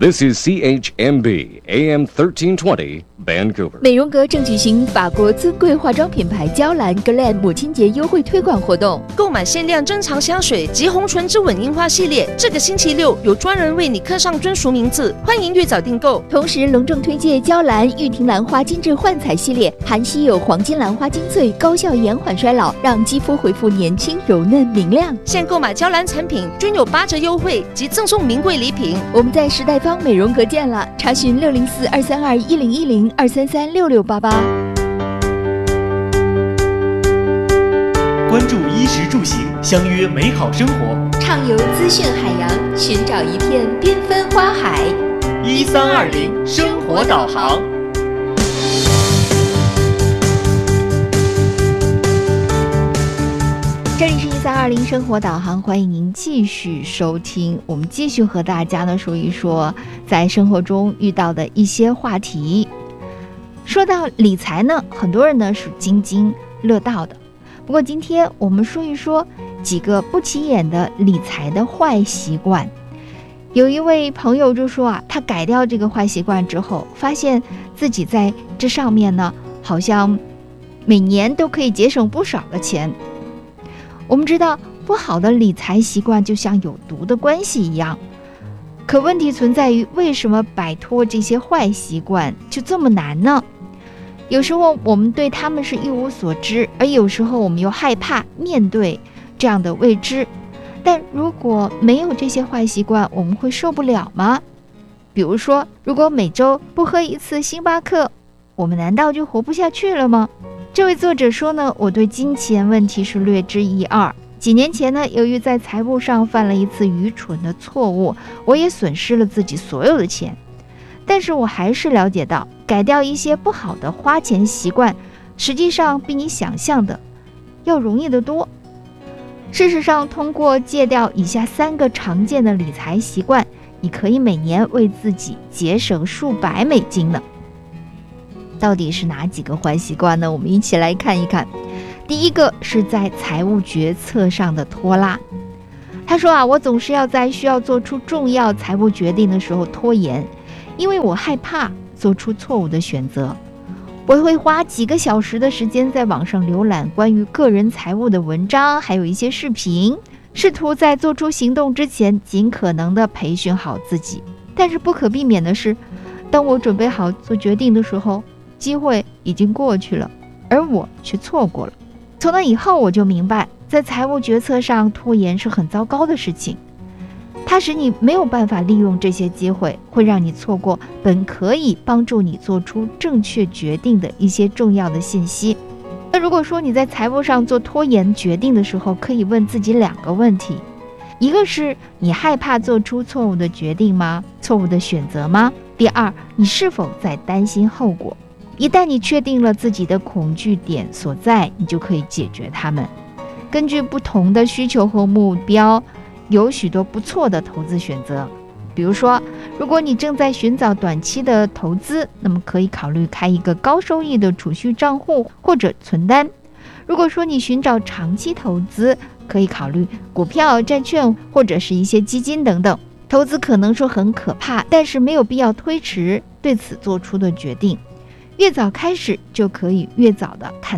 This is CHMB AM 1320 Vancouver。 美容阁正举行法国尊贵化妆品牌娇兰 Glen 母亲节优惠推广活动， 购买限量珍藏香水及红唇之吻樱花系列，这个星期六有专人为你刻上专属名字，欢迎越早订购。 同时隆重推荐娇兰玉婷兰花精致焕彩系列，含稀有黄金兰花精粹，高效延缓衰老，让肌肤恢复年轻柔嫩明亮。 现购买娇兰产品均有8折优惠及赠送名贵礼品。 我们在时代坊美容阁见了，查询604-232-1010-233-6688。 关注衣食住行，相约美好生活， 畅游资讯海洋，寻找一片缤纷花海。 1320生活导航。 这里是1320生活导航，欢迎您继续收听。我们继续和大家呢说一说在生活中遇到的一些话题。说到理财呢，很多人呢是津津乐道的。不过今天我们说一说几个不起眼的理财的坏习惯。有一位朋友就说他改掉这个坏习惯之后，发现自己在这上面呢，好像每年都可以节省不少的钱。我们知道不好的理财习惯就像有毒的关系一样，可问题存在于为什么摆脱这些坏习惯就这么难呢？有时候我们对他们是一无所知，而有时候我们又害怕面对这样的未知。但如果没有这些坏习惯，我们会受不了吗？比如说，如果每周不喝一次星巴克，我们难道就活不下去了吗？这位作者说呢，我对金钱问题是略知一二。几年前呢，由于在财务上犯了一次愚蠢的错误，我也损失了自己所有的钱。但是我还是了解到，改掉一些不好的花钱习惯，实际上比你想象的要容易得多。事实上，通过戒掉以下3个常见的理财习惯，你可以每年为自己节省数百美金呢。到底是哪几个坏习惯呢？我们一起来看一看。第一个是在财务决策上的拖拉。他说我总是要在需要做出重要财务决定的时候拖延，因为我害怕做出错误的选择。我会花几个小时的时间在网上浏览关于个人财务的文章，还有一些视频，试图在做出行动之前尽可能的培训好自己。但是不可避免的是，当我准备好做决定的时候，机会已经过去了，而我却错过了。从那以后我就明白，在财务决策上拖延是很糟糕的事情，它使你没有办法利用这些机会，会让你错过本可以帮助你做出正确决定的一些重要的信息。那如果说你在财务上做拖延决定的时候，可以问自己2个问题。一个是你害怕做出错误的决定吗？错误的选择吗？第二，你是否在担心后果？一旦你确定了自己的恐惧点所在，你就可以解决它们。根据不同的需求和目标，有许多不错的投资选择。比如说，如果你正在寻找短期的投资，那么可以考虑开一个高收益的储蓄账户或者存单。如果说你寻找长期投资，可以考虑股票、债券或者是一些基金等等。投资可能说很可怕，但是没有必要推迟对此做出的决定。越早开始，就可以越早的看